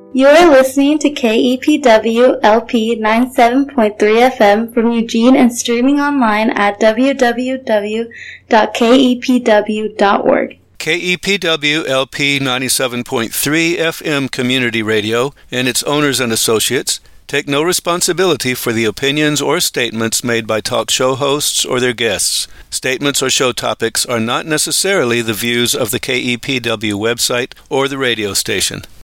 You are listening to KEPW LP 97.3 FM from Eugene and streaming online at www.kepw.org. KEPW LP 97.3 FM Community Radio and its owners and associates take no responsibility for the opinions or statements made by talk show hosts or their guests. Statements or show topics are not necessarily the views of the KEPW website or the radio station.